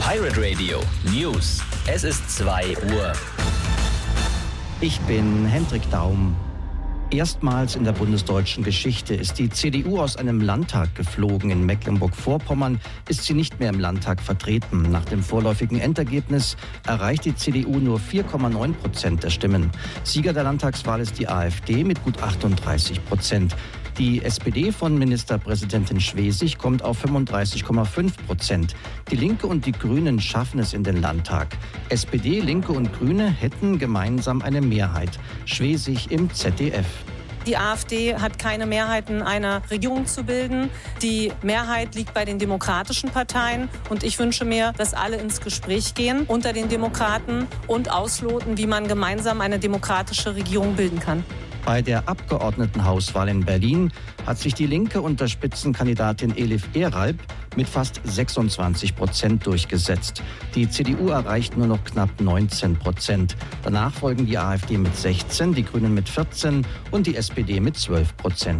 Pirate Radio News. Es ist 2 Uhr. Ich bin Hendrik Daum. Erstmals in der bundesdeutschen Geschichte ist die CDU aus einem Landtag geflogen. In Mecklenburg-Vorpommern ist sie nicht mehr im Landtag vertreten. Nach dem vorläufigen Endergebnis erreicht die CDU nur 4,9% der Stimmen. Sieger der Landtagswahl ist die AfD mit gut 38%. Die SPD von Ministerpräsidentin Schwesig kommt auf 35,5%. Die Linke und die Grünen schaffen es in den Landtag. SPD, Linke und Grüne hätten gemeinsam eine Mehrheit. Schwesig im ZDF. Die AfD hat keine Mehrheiten, eine Regierung zu bilden. Die Mehrheit liegt bei den demokratischen Parteien. Und ich wünsche mir, dass alle ins Gespräch gehen unter den Demokraten und ausloten, wie man gemeinsam eine demokratische Regierung bilden kann. Bei der Abgeordnetenhauswahl in Berlin hat sich die Linke unter Spitzenkandidatin Elif Eralp mit fast 26% durchgesetzt. Die CDU erreicht nur noch knapp 19%. Danach folgen die AfD mit 16%, die Grünen mit 14% und die SPD mit 12%.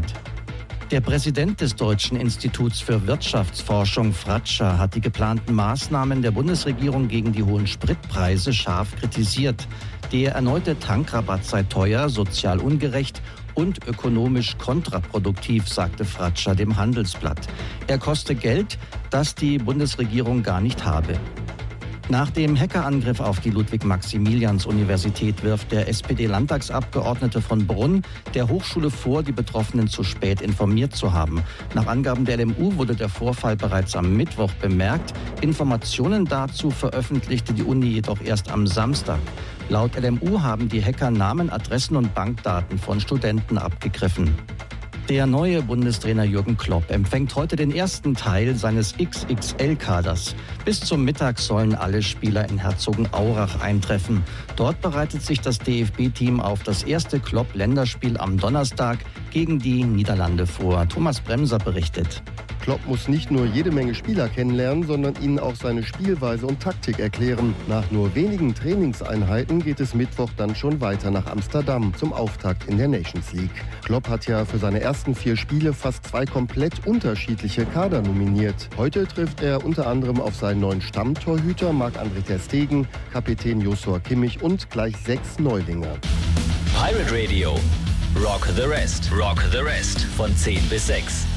Der Präsident des Deutschen Instituts für Wirtschaftsforschung, Fratscher, hat die geplanten Maßnahmen der Bundesregierung gegen die hohen Spritpreise scharf kritisiert. Der erneute Tankrabatt sei teuer, sozial ungerecht und ökonomisch kontraproduktiv, sagte Fratscher dem Handelsblatt. Er koste Geld, das die Bundesregierung gar nicht habe. Nach dem Hackerangriff auf die Ludwig-Maximilians-Universität wirft der SPD-Landtagsabgeordnete von Brunn der Hochschule vor, die Betroffenen zu spät informiert zu haben. Nach Angaben der LMU wurde der Vorfall bereits am Mittwoch bemerkt. Informationen dazu veröffentlichte die Uni jedoch erst am Samstag. Laut LMU haben die Hacker Namen, Adressen und Bankdaten von Studenten abgegriffen. Der neue Bundestrainer Jürgen Klopp empfängt heute den ersten Teil seines XXL-Kaders. Bis zum Mittag sollen alle Spieler in Herzogenaurach eintreffen. Dort bereitet sich das DFB-Team auf das erste Klopp-Länderspiel am Donnerstag gegen die Niederlande vor. Thomas Bremser berichtet. Klopp muss nicht nur jede Menge Spieler kennenlernen, sondern ihnen auch seine Spielweise und Taktik erklären. Nach nur wenigen Trainingseinheiten geht es Mittwoch dann schon weiter nach Amsterdam zum Auftakt in der Nations League. Klopp hat ja für seine ersten 4 Spiele fast 2 komplett unterschiedliche Kader nominiert. Heute trifft er unter anderem auf seinen neuen Stammtorhüter Marc-André ter Stegen, Kapitän Joshua Kimmich und gleich 6 Neulinge. Pirate Radio. Rock the Rest. Rock the Rest. Von 10 bis 6.